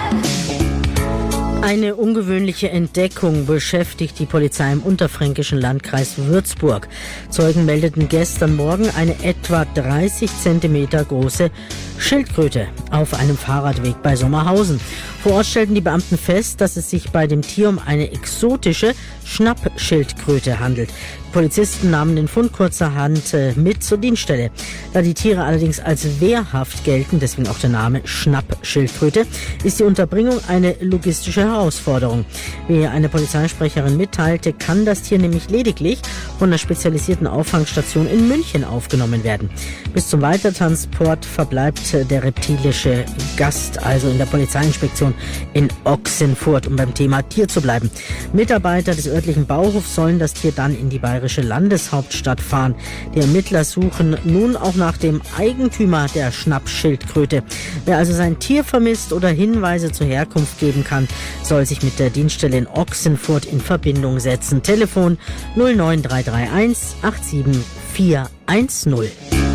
Eine ungewöhnliche Entdeckung beschäftigt die Polizei im unterfränkischen Landkreis Würzburg. Zeugen meldeten gestern Morgen eine etwa 30 Zentimeter große Schildkröte auf einem Fahrradweg bei Sommerhausen. Vor Ort stellten die Beamten fest, dass es sich bei dem Tier um eine exotische Schnappschildkröte handelt. Die Polizisten nahmen den Fund kurzerhand mit zur Dienststelle. Da die Tiere allerdings als wehrhaft gelten, deswegen auch der Name Schnappschildkröte, ist die Unterbringung eine logistische Herausforderung. Wie eine Polizeisprecherin mitteilte, kann das Tier nämlich lediglich von der spezialisierten Auffangstation in München aufgenommen werden. Bis zum Weitertransport verbleibt der reptilische Gast also in der Polizeiinspektion in Ochsenfurt, um beim Thema Tier zu bleiben. Mitarbeiter des örtlichen Bauhofs sollen das Tier dann in die bayerische Landeshauptstadt fahren. Die Ermittler suchen nun auch nach dem Eigentümer der Schnappschildkröte. Wer also sein Tier vermisst oder Hinweise zur Herkunft geben kann, soll sich mit der Dienststelle in Ochsenfurt in Verbindung setzen. Telefon 09331 87410.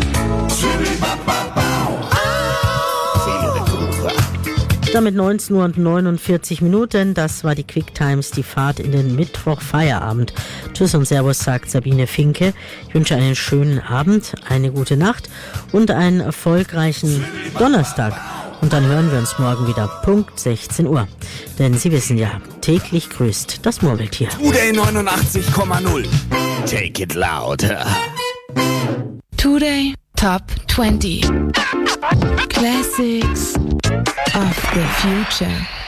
Damit 19:49 Uhr. Das war die Quick Times, die Fahrt in den Mittwochfeierabend. Tschüss und Servus, sagt Sabine Finke. Ich wünsche einen schönen Abend, eine gute Nacht und einen erfolgreichen Donnerstag. Und dann hören wir uns morgen wieder Punkt 16 Uhr. Denn Sie wissen ja, täglich grüßt das Murmeltier. Today 89,0. Take it loud. Today Top 20. Classics of the future.